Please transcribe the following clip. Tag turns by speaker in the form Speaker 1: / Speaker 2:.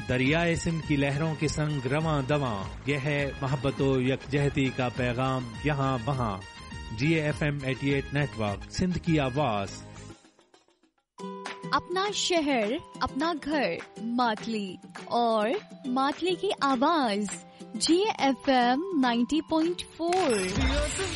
Speaker 1: दरियाए सिंध की लहरों के संग रवां दवां, यह है मोहब्बतो यकजहती का पैगाम यहाँ वहाँ। GFM 88 नेटवर्क, सिंध की आवाज।
Speaker 2: अपना शहर, अपना घर, मातली और मातली की आवाज। GFM 90.4।